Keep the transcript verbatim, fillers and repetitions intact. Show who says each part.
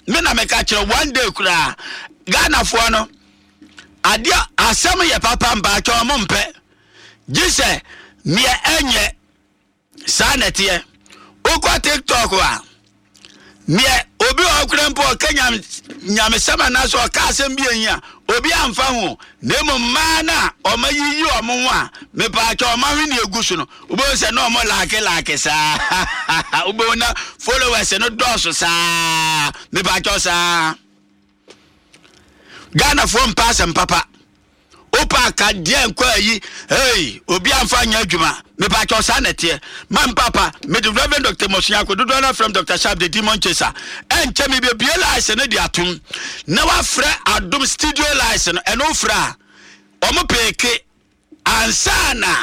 Speaker 1: me na me ka kire one day kura Ghana fo no adia asem ye papa mba cho mo mpe gise me enye sanete okwa TikTok wa me obi okure mpo Kenya nyame sama na so ka asem bi anya obi amfa ho nemo mana o mayiyi o mo a me pa cho ma hwe ne egusu no obo se no mo like like sa obo na followers no doso sa me pa cho sa Ghana from pass and papa opa ka dia kwa yi hey obi amfa nya adwuma me pa cho sa nete man papa me the Reverend Doctor Mosiako do do from Doctor Sharp the Demon Chaser en chemi be bia license de atum na wa fra adom studio license eno fra omo peke ansana